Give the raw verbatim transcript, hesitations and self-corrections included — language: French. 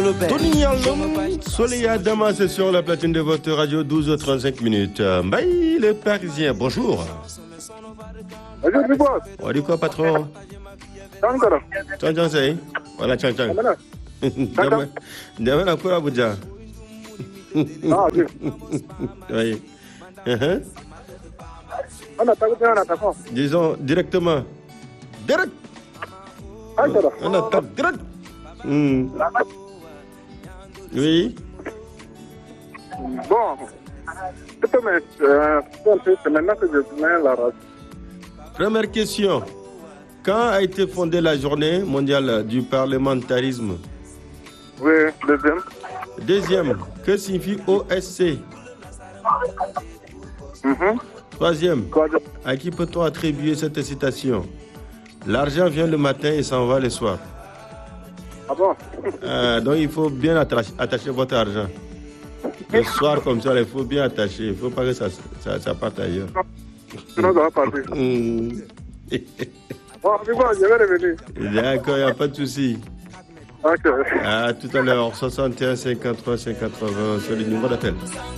Tony Yalom, Soleil Adama, c'est sur la platine de votre radio, douze heures trente-cinq minutes. Mbaye, les Parisiens, bonjour. Bonjour, du boss. On dit quoi, patron? Tangara. Tchang Tchang, c'est? Voilà, Tchang Tchang. Demain, à quoi, Abuja? Ah, oui. Oui. Uh-huh. On attaque, on attaque. Disons directement. Direct. Tangara. On attaque direct. Mm. Oui. Bon. C'est maintenant que je mets la race. Première question. Quand a été fondée la journée mondiale du parlementarisme? Oui, deuxième. Deuxième, que signifie O S C? Mm-hmm. Troisième, Troisième. à qui peut-on attribuer cette citation? L'argent vient le matin et s'en va le soir. Ah bon? Ah, donc il faut bien attacher, attacher votre argent. Le soir comme ça, il faut bien attacher. Il ne faut pas que ça, ça, ça parte ailleurs. Sinon, ça va partir. Mmh. Bon, c'est bon, je vais revenir. D'accord, il n'y a pas de souci. Ok. À tout à l'heure, soixante et un cinquante-trois cinquante-trois, c'est le numéro d'appel.